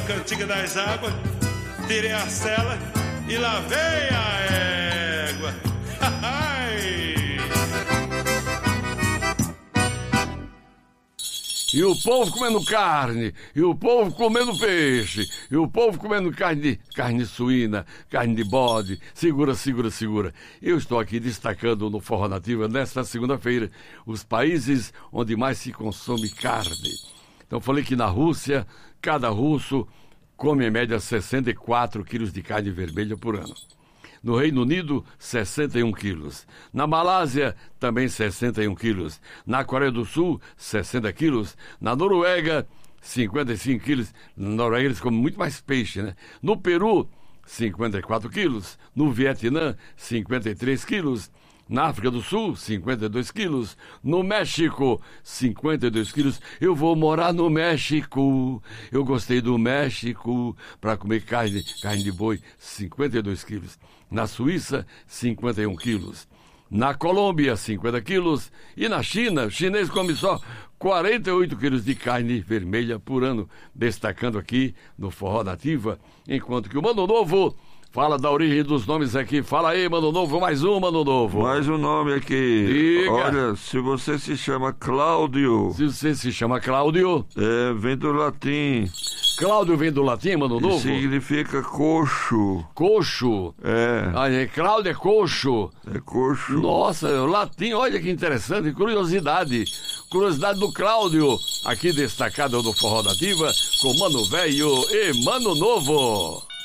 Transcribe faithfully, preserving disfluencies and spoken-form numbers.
cantiga das águas, tirei a cela e lavei a égua. E o povo comendo carne, e o povo comendo peixe, e o povo comendo carne de, carne suína, carne de bode. Segura, segura, segura. Eu estou aqui destacando no Forró Nativa, nesta segunda-feira, os países onde mais se consome carne. Então falei que na Rússia, cada russo come em média sessenta e quatro quilos de carne vermelha por ano. No Reino Unido, sessenta e um quilos. Na Malásia, também sessenta e um quilos. Na Coreia do Sul, sessenta quilos. Na Noruega, cinquenta e cinco quilos. Na Noruega eles comem muito mais peixe, né? No Peru, cinquenta e quatro quilos. No Vietnã, cinquenta e três quilos. Na África do Sul, cinquenta e dois quilos. No México, cinquenta e dois quilos. Eu vou morar no México. Eu gostei do México para comer carne, carne de boi, cinquenta e dois quilos. Na Suíça, cinquenta e um quilos. Na Colômbia, cinquenta quilos. E na China, o chinês come só quarenta e oito quilos de carne vermelha por ano. Destacando aqui no Forró Nativa, enquanto que o Mano Novo fala da origem dos nomes aqui. Fala aí, Mano Novo, mais um, Mano Novo. Mais um nome aqui. Diga. Olha, se você se chama Cláudio... Se você se chama Cláudio... É, vem do latim. Cláudio vem do latim, Mano Novo? Significa coxo. Coxo? É. Ah, é, Cláudio é coxo. É coxo. Nossa, o latim, olha que interessante, curiosidade. Curiosidade do Cláudio, aqui destacado no Forró Nativa, com Mano Velho e Mano Novo.